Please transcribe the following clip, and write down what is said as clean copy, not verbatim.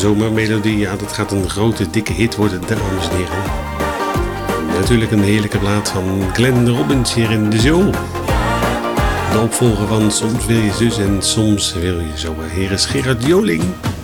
zomermelodie, ja, dat gaat een grote, dikke hit worden, dames en heren. Natuurlijk een heerlijke plaat van Glenn Robbins hier in de show. De opvolger van Soms wil je zus en soms wil je zo. Hier is Gerard Joling.